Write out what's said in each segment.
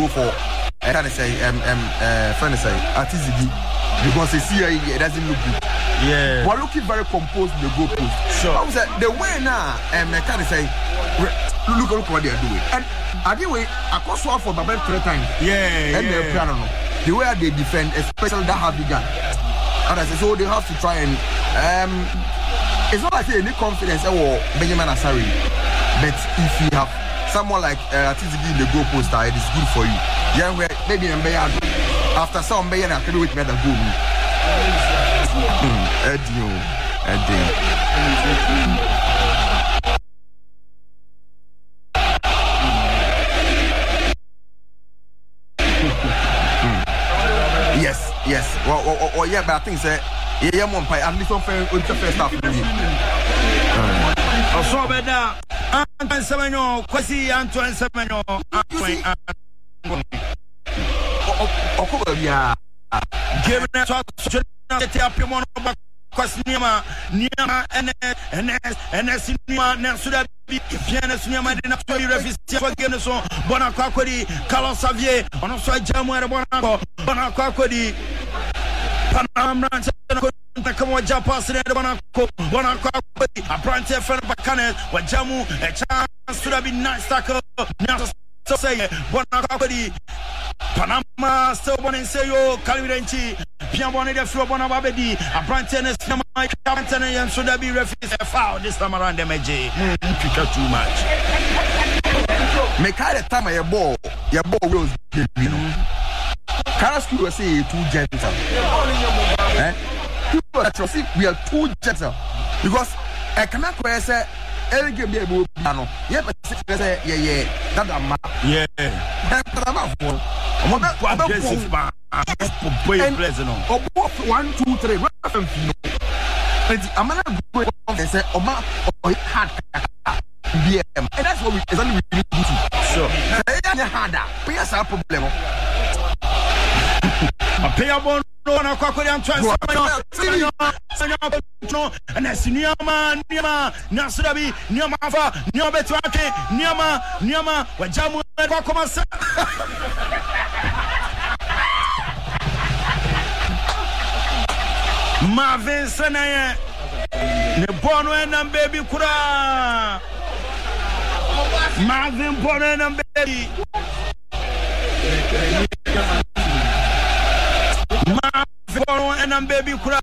go for friend say Atizigi because they see it doesn't look good. Yeah, we're looking very composed in the goal post. Sure. I was the way now kind of say look what they are doing. And anyway, I cost one for Babel 3 times. Yeah, and they're piano. The way they defend, especially that heavy gun. And I say so they have to try and it's not like any confidence or Benjamin Asari, but if you have someone like Atizigi in the goal post, it is good for you. Yeah, maybe after some Bayan can with me the goal. Yes. Well, yeah, but I think say yeah, one pie at least on first half. Also better. Antoine Semenyo, Kwesi Antoine Semenyo. Yeah. Give it to Apimon Kwasnima, Niama, and Sinima, Nansuda, Pianus Niama, and actually refused for Geneson, Bonacquadi, Carlos Xavier, on a side jam where Bonacquadi, Panama, Come on, Japas, Bonacquadi, a branch of Bacana, what Jamu, a chance to have been nice tackle, now to say Bonacquadi. Panama still one in Sayo, Calirenci, Piamone de Flobona Babedi, a Brantennis, Captain, and should be refused a foul this time around the Meji. Too much. Make a time your ball will you know. Carrasco will say too gentle. We are too gentle because I cannot say. Every game they will piano. Yeah, but yeah. That ma. Yeah. I'm aggressive man. Boy, pleasant. 1, 2, 3. I'm gonna go and say, Oma, hard. BM, and that's what we exactly need to do. Sure. Harder. Yes, our problem. A payable no Kwakuri and and that's Niama, Nasurabi, Niamafa, Niabetuake, Niama, Wajamu, Wakomasa. Marvin Senaya, Nebono and baby Kura. Marvin Bono and baby. Bono and baby Kura.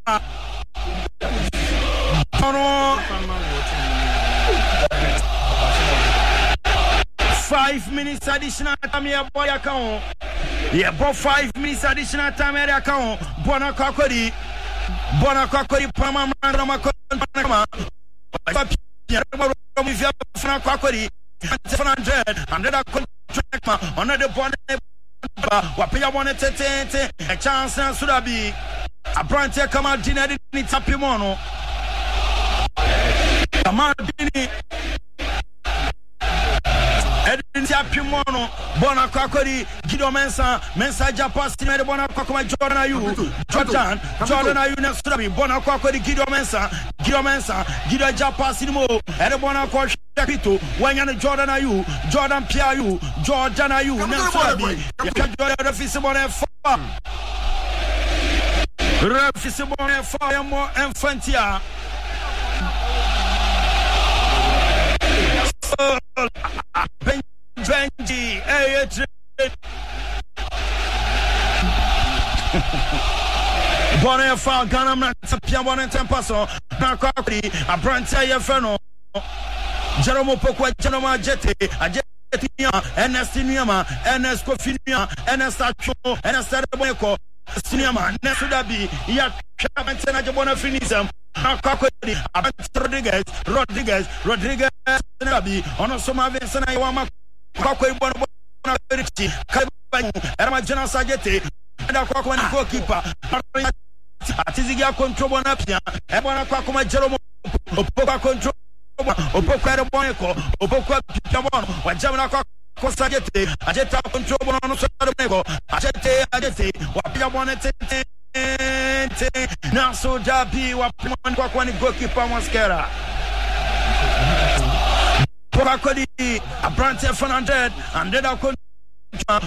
Bono 5 minutes additional time here boy account. Yeah, but 5 minutes additional time here account. Bonacquadi Pama Ramakoma. Under contract under the bonnet. Wapia wanted a chance and should be a branch come out dinner in Tapimono. Come on, Bini Edin Tapimono, Bonacquadi, Guido Mensa Japas, Bonacquadi, Jordan, you next to me, Bonacquadi, Guido Mensa, Guido Japasinimo, and Bonacquadi. When Jordan Ayu, Jordan Piayu, Jordan Ayu, Nansabi, Refisibone Farm. Refisibone Fire more Infantia. Benji, Bonne Far Ganam, Piabon and Tempaso, Nakaki, a branch of Feno. Jeromo Pokwa Janoma Jete, a Jetia, Ernestiniama, Ernest Cofinia, Ernest Acho, Ernest Boneco, Cinema, Nesudabi, Yak, Cabantana Jabona Finism, Nakakodi, Rodriguez, Nabi, Onosoma Vincent Iwama, Kakwe Bonabirichi, Kaban, Ermajana Sajete, and a Kakwan goalkeeper, Atizigia control Bonapia, Ebona Kakuma Jeromo, Opoka control. Opoka Boneco, Opoka Piamon, Wajamana Cosagete, Ajeta control on Sadanego, Ajete, Wapia Bonete, Naso Jabi, Wapiman Quakwani goalkeeper Mascara. Pokadi, a branch of 100, and then I'll